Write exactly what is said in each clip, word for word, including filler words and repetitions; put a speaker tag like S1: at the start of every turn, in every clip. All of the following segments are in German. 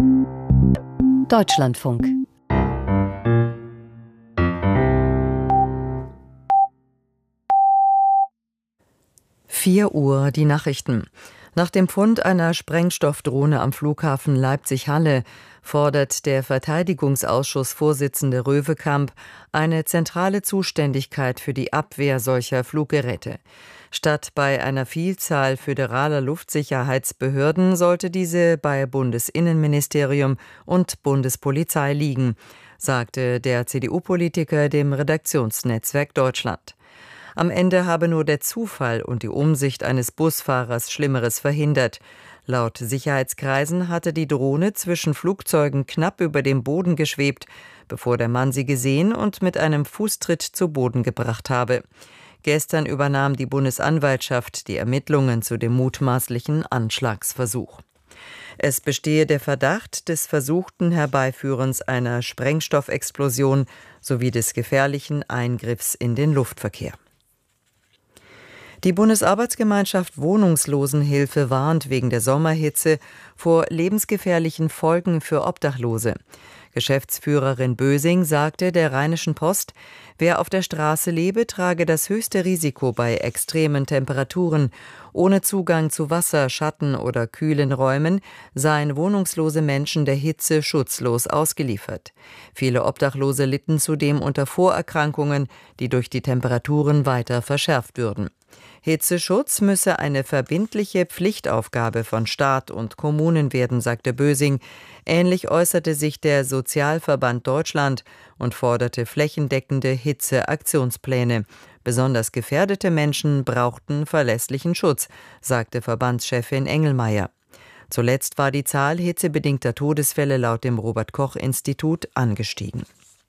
S1: Deutschlandfunk.
S2: vier Uhr, die Nachrichten. Nach dem Fund einer Sprengstoffdrohne am Flughafen Leipzig-Halle fordert der Verteidigungsausschussvorsitzende Röwekamp eine zentrale Zuständigkeit für die Abwehr solcher Fluggeräte. Statt bei einer Vielzahl föderaler Luftsicherheitsbehörden sollte diese bei Bundesinnenministerium und Bundespolizei liegen, sagte der C D U-Politiker dem Redaktionsnetzwerk Deutschland. Am Ende habe nur der Zufall und die Umsicht eines Busfahrers Schlimmeres verhindert. Laut Sicherheitskreisen hatte die Drohne zwischen Flugzeugen knapp über dem Boden geschwebt, bevor der Mann sie gesehen und mit einem Fußtritt zu Boden gebracht habe. Gestern übernahm die Bundesanwaltschaft die Ermittlungen zu dem mutmaßlichen Anschlagsversuch. Es bestehe der Verdacht des versuchten Herbeiführens einer Sprengstoffexplosion sowie des gefährlichen Eingriffs in den Luftverkehr. Die Bundesarbeitsgemeinschaft Wohnungslosenhilfe warnt wegen der Sommerhitze vor lebensgefährlichen Folgen für Obdachlose. Geschäftsführerin Bösing sagte der Rheinischen Post, wer auf der Straße lebe, trage das höchste Risiko bei extremen Temperaturen. Ohne Zugang zu Wasser, Schatten oder kühlen Räumen seien wohnungslose Menschen der Hitze schutzlos ausgeliefert. Viele Obdachlose litten zudem unter Vorerkrankungen, die durch die Temperaturen weiter verschärft würden. Hitzeschutz müsse eine verbindliche Pflichtaufgabe von Staat und Kommunen werden, sagte Bösing. Ähnlich äußerte sich der Sozialverband Deutschland und forderte flächendeckende Hitzeaktionspläne. Besonders gefährdete Menschen brauchten verlässlichen Schutz, sagte Verbandschefin Engelmeier. Zuletzt war die Zahl hitzebedingter Todesfälle laut dem Robert-Koch-Institut angestiegen.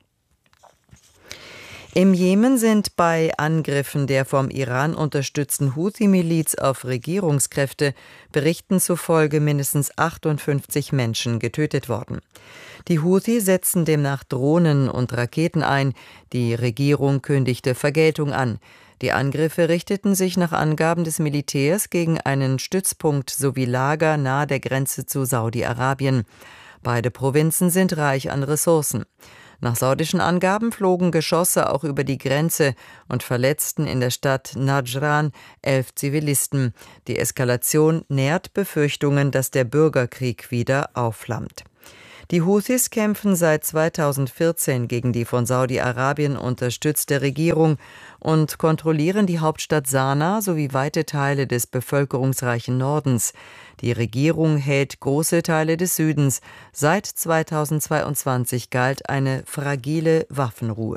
S2: Im Jemen sind bei Angriffen der vom Iran unterstützten Houthi-Miliz auf Regierungskräfte Berichten zufolge mindestens achtundfünfzig Menschen getötet worden. Die Houthi setzen demnach Drohnen und Raketen ein. Die Regierung kündigte Vergeltung an. Die Angriffe richteten sich nach Angaben des Militärs gegen einen Stützpunkt sowie Lager nahe der Grenze zu Saudi-Arabien. Beide Provinzen sind reich an Ressourcen. Nach saudischen Angaben flogen Geschosse auch über die Grenze und verletzten in der Stadt Najran elf Zivilisten. Die Eskalation nährt Befürchtungen, dass der Bürgerkrieg wieder aufflammt. Die Houthis kämpfen seit zweitausendvierzehn gegen die von Saudi-Arabien unterstützte Regierung und kontrollieren die Hauptstadt Sanaa sowie weite Teile des bevölkerungsreichen Nordens. Die Regierung hält große Teile des Südens. Seit zweitausendzweiundzwanzig galt eine fragile Waffenruhe.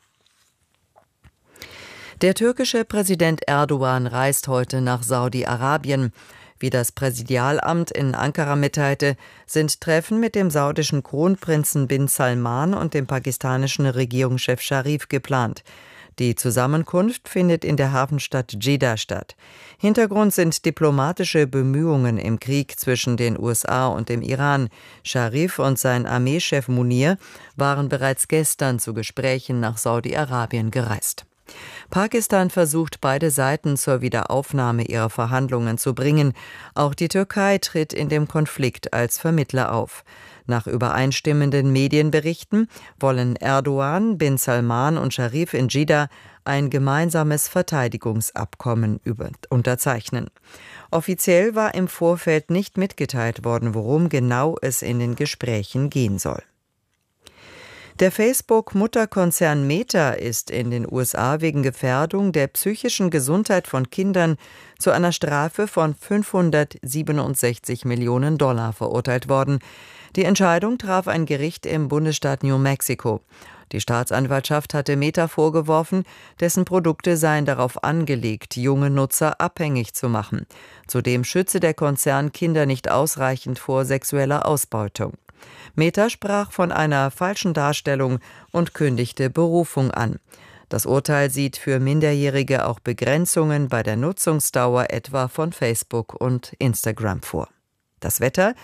S2: Der türkische Präsident Erdogan reist heute nach Saudi-Arabien. Wie das Präsidialamt in Ankara mitteilte, sind Treffen mit dem saudischen Kronprinzen bin Salman und dem pakistanischen Regierungschef Scharif geplant. Die Zusammenkunft findet in der Hafenstadt Dschidda statt. Hintergrund sind diplomatische Bemühungen im Krieg zwischen den U S A und dem Iran. Scharif und sein Armeechef Munir waren bereits gestern zu Gesprächen nach Saudi-Arabien gereist. Pakistan versucht, beide Seiten zur Wiederaufnahme ihrer Verhandlungen zu bringen. Auch die Türkei tritt in dem Konflikt als Vermittler auf. Nach übereinstimmenden Medienberichten wollen Erdogan, bin Salman und Scharif in Dschidda ein gemeinsames Verteidigungsabkommen über- unterzeichnen. Offiziell war im Vorfeld nicht mitgeteilt worden, worum genau es in den Gesprächen gehen soll. Der Facebook-Mutterkonzern Meta ist in den U S A wegen Gefährdung der psychischen Gesundheit von Kindern zu einer Strafe von fünfhundertsiebenundsechzig Millionen Dollar verurteilt worden. Die Entscheidung traf ein Gericht im Bundesstaat New Mexico. Die Staatsanwaltschaft hatte Meta vorgeworfen, dessen Produkte seien darauf angelegt, junge Nutzer abhängig zu machen. Zudem schütze der Konzern Kinder nicht ausreichend vor sexueller Ausbeutung. Meta sprach von einer falschen Darstellung und kündigte Berufung an. Das Urteil sieht für Minderjährige auch Begrenzungen bei der Nutzungsdauer etwa von Facebook und Instagram vor. Das Wetter: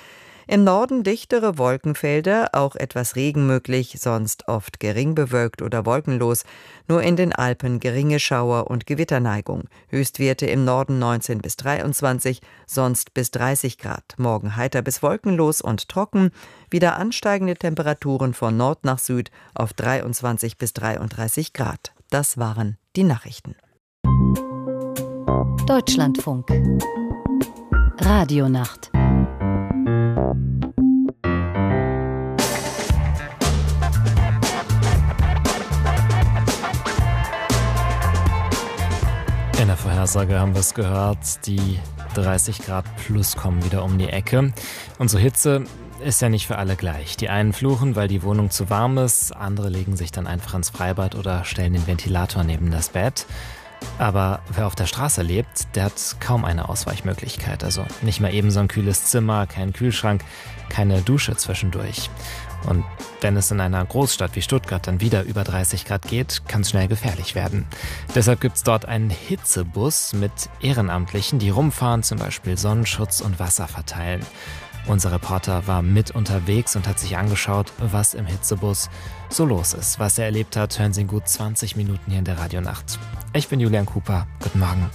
S2: Im Norden dichtere Wolkenfelder, auch etwas Regen möglich, sonst oft gering bewölkt oder wolkenlos. Nur in den Alpen geringe Schauer und Gewitterneigung. Höchstwerte im Norden neunzehn bis dreiundzwanzig, sonst bis dreißig Grad. Morgen heiter bis wolkenlos und trocken. Wieder ansteigende Temperaturen von Nord nach Süd auf dreiundzwanzig bis dreiunddreißig Grad. Das waren die Nachrichten.
S1: Deutschlandfunk. Radionacht.
S3: In der Vorhersage haben wir es gehört, die dreißig Grad plus kommen wieder um die Ecke. Und so Hitze ist ja nicht für alle gleich. Die einen fluchen, weil die Wohnung zu warm ist, andere legen sich dann einfach ins Freibad oder stellen den Ventilator neben das Bett. Aber wer auf der Straße lebt, der hat kaum eine Ausweichmöglichkeit. Also nicht mal eben so ein kühles Zimmer, kein Kühlschrank, keine Dusche zwischendurch. Und wenn es in einer Großstadt wie Stuttgart dann wieder über dreißig Grad geht, kann es schnell gefährlich werden. Deshalb gibt es dort einen Hitzebus mit Ehrenamtlichen, die rumfahren, zum Beispiel Sonnenschutz und Wasser verteilen. Unser Reporter war mit unterwegs und hat sich angeschaut, was im Hitzebus so los ist. Was er erlebt hat, hören Sie in gut zwanzig Minuten hier in der Radionacht. Ich bin Julian Cooper. Guten Morgen.